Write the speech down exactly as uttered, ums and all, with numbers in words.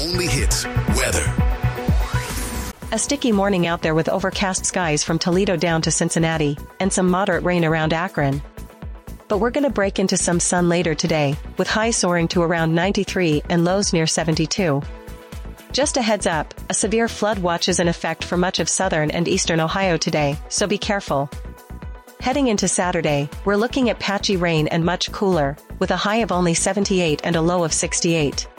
only hits weather. A sticky morning out there with overcast skies from Toledo down to Cincinnati, and some moderate rain around Akron. But we're gonna break into some sun later today, with highs soaring to around ninety-three and lows near seventy-two. Just a heads up, a severe flood watch is in effect for much of southern and eastern Ohio today, so be careful. Heading into Saturday, we're looking at patchy rain and much cooler, with a high of only seventy-eight and a low of sixty-eight.